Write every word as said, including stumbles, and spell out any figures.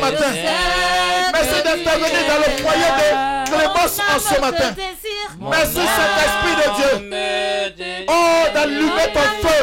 matin. Merci d'intervenir dans le foyer de Clémence en ce matin. Merci Saint-Esprit de Dieu. Oh, d'allumer ton feu.